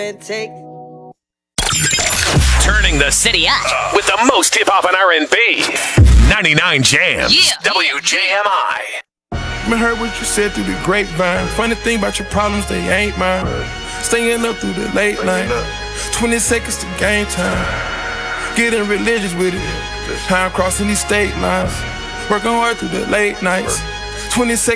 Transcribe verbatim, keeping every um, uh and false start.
Take. Turning the city up with the most hip-hop and R and B. ninety-nine Jams. Yeah. W J M I. I heard what you said through the grapevine. Funny thing about your problems, they ain't mine. Staying up through the late night. twenty seconds to game time. Getting religious with it. How I'm crossing these state lines. Working hard through the late nights. twenty seconds.